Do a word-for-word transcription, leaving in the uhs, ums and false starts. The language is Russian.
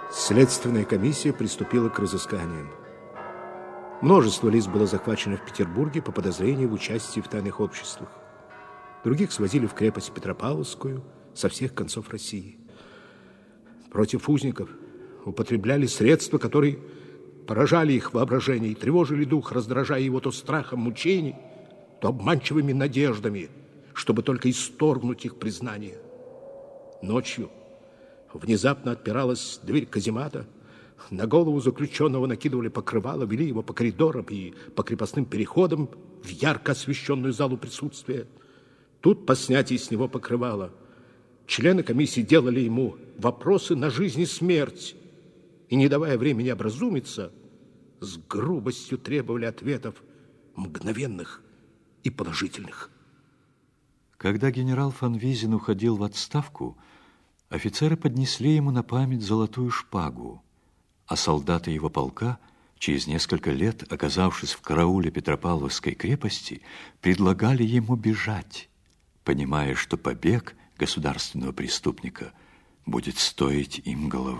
Следственная комиссия приступила к разысканиям. Множество лиц было захвачено в Петербурге по подозрению в участии в тайных обществах. Других свозили в крепость Петропавловскую со всех концов России. Против узников употребляли средства, которые поражали их воображение и тревожили дух, раздражая его то страхом мучений, то обманчивыми надеждами, чтобы только исторгнуть их признание. Ночью внезапно отпиралась дверь каземата, на голову заключенного накидывали покрывало, вели его по коридорам и по крепостным переходам в ярко освещенную залу присутствия. Тут, по снятии с него покрывала, члены комиссии делали ему вопросы на жизнь и смерть и, не давая времени образумиться, с грубостью требовали ответов мгновенных и положительных. Когда генерал фон Визин уходил в отставку, офицеры поднесли ему на память золотую шпагу, а солдаты его полка, через несколько лет, оказавшись в карауле Петропавловской крепости, предлагали ему бежать, понимая, что побег государственного преступника будет стоить им головы.